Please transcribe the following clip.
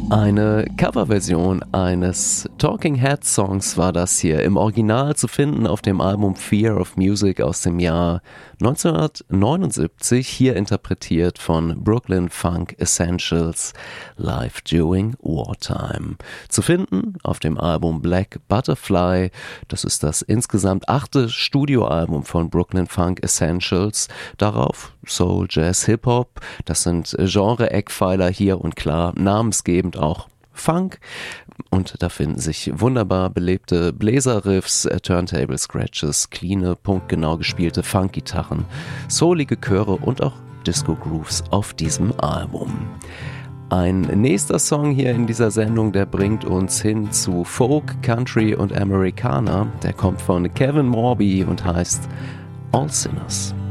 Eine Coverversion eines Talking Heads Songs war das hier, im Original zu finden auf dem Album Fear of Music aus dem Jahr 1979, hier interpretiert von Brooklyn Funk Essentials, live during wartime. Zu finden auf dem Album Black Butterfly, das ist das insgesamt 8. Studioalbum von Brooklyn Funk Essentials, darauf Soul, Jazz, Hip-Hop, das sind Genre-Eckpfeiler hier und klar namensgebend auch Funk, und da finden sich wunderbar belebte Bläserriffs, Turntable-Scratches, cleane, punktgenau gespielte Funkgitarren, soulige Chöre und auch Disco-Grooves auf diesem Album. Ein nächster Song hier in dieser Sendung, der bringt uns hin zu Folk, Country und Americana. Der kommt von Kevin Morby und heißt All Sinners.